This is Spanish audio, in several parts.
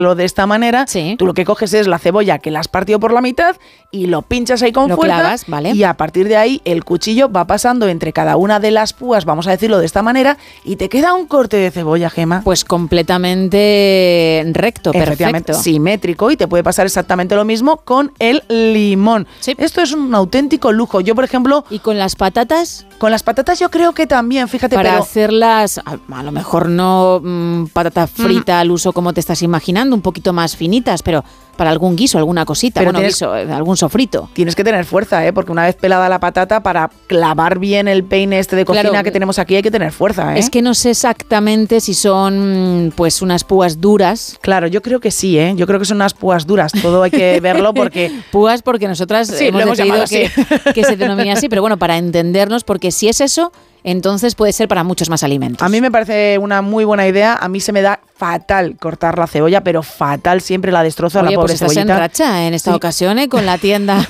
de esta manera, sí. Tú lo que coges es la cebolla que la has partido por la mitad y lo pinchas ahí con fuerza, clavas, ¿vale? Y a partir de ahí el cuchillo va pasando entre cada una de las púas, vamos a decirlo de esta manera, y te queda un corte de cebolla, Gema. Pues completamente recto, perfecto. Simétrico, y te puede pasar exactamente lo mismo con el limón. Sí. Esto es un auténtico lujo. Yo, por ejemplo... ¿Y con las patatas? Con las patatas yo creo que también, fíjate, para pero... hacerlas, a lo mejor no patata frita al uso como te estás imaginando, un poquito más finitas, pero para algún guiso, alguna cosita, pero guiso, algún sofrito. Tienes que tener fuerza, porque una vez pelada la patata, para clavar bien el peine este de cocina, claro, que tenemos aquí, hay que tener fuerza, Es que no sé exactamente si son pues unas púas duras. Claro, yo creo que sí, yo creo que son unas púas duras, todo hay que verlo porque... Púas porque nosotras sí, hemos decidido que se denomine así, pero bueno, para entendernos, porque si es eso, entonces puede ser para muchos más alimentos. A mí me parece una muy buena idea. A mí se me da fatal cortar la cebolla, pero fatal, siempre la destrozo. Oye, a la pobre pues estás cebollita. En racha en esta ocasión, con la tienda.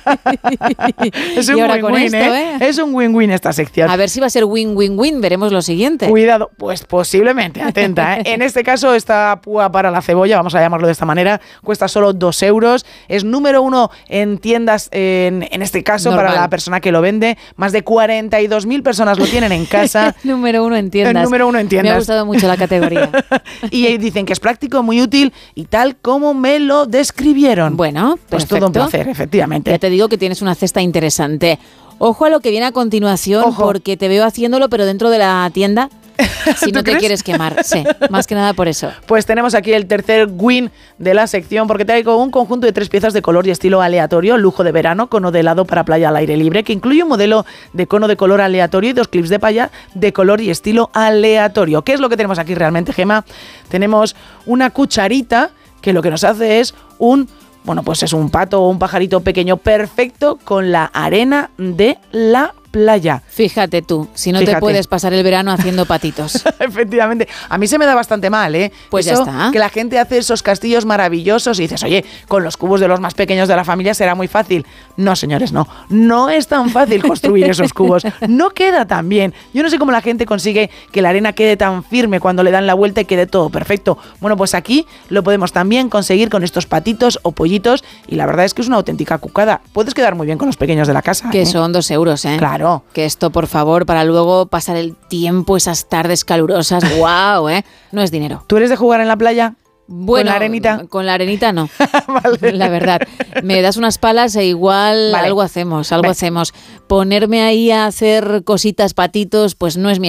Es un win-win, Es un win-win esta sección. A ver si va a ser win-win-win, veremos lo siguiente. Cuidado, pues posiblemente, atenta. En este caso, esta púa para la cebolla, vamos a llamarlo de esta manera, cuesta solo 2 euros. Es número 1 en tiendas, en este caso, normal, para la persona que lo vende. Más de 42.000 personas lo tienen en casa. Número 1 en tiendas. El número 1 en tiendas. Me ha gustado mucho la categoría. Y dicen que es práctico, muy útil y tal como me lo describieron. Bueno, pues perfecto. todo un placer, efectivamente. Ya te digo que tienes una cesta interesante. Ojo a lo que viene a continuación, Ojo, porque te veo haciéndolo, pero dentro de la tienda. Si no te quieres quemar, sí, más que nada por eso. Pues tenemos aquí el tercer win de la sección, porque traigo un conjunto de 3 piezas de color y estilo aleatorio, lujo de verano, cono de helado para playa al aire libre, que incluye un modelo de cono de color aleatorio y 2 clips de playa de color y estilo aleatorio. ¿Qué es lo que tenemos aquí realmente, Gema? Tenemos una cucharita que lo que nos hace es pues es un pato o un pajarito pequeño perfecto con la arena de la playa. Fíjate tú, si no te puedes pasar el verano haciendo patitos. Efectivamente. A mí se me da bastante mal, Pues eso, ya está. Que la gente hace esos castillos maravillosos y dices, oye, con los cubos de los más pequeños de la familia será muy fácil. No, señores, no. No es tan fácil construir esos cubos. No queda tan bien. Yo no sé cómo la gente consigue que la arena quede tan firme cuando le dan la vuelta y quede todo perfecto. Bueno, pues aquí lo podemos también conseguir con estos patitos o pollitos y la verdad es que es una auténtica cucada. Puedes quedar muy bien con los pequeños de la casa. Que son 2 euros, Claro. Que esto, por favor, para luego pasar el tiempo, esas tardes calurosas, ¡guau! No es dinero. ¿Tú eres de jugar en la playa? Bueno, ¿con la arenita? Con la arenita no. Vale. La verdad. Me das unas palas e igual algo hacemos. Ponerme ahí a hacer cositas, patitos, pues no es mi